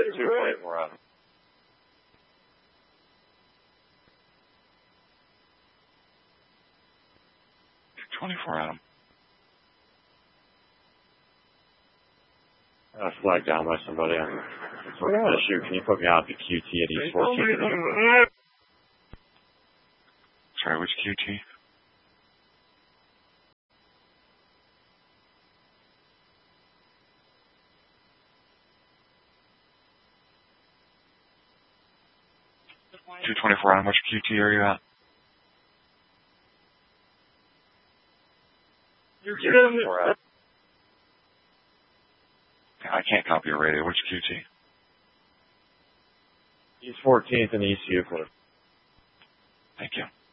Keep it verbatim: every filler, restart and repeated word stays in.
two twenty-four Adam. two twenty-four Adam. I got flagged down by somebody. I'm working on a shoot. Can you put me out at the Q T at East fourteen? Sorry, which Q T? two twenty-four Adam, which Q T are you at? You're kidding me. I can't copy your radio. Which Q T? East fourteenth and East Euclid. Thank you.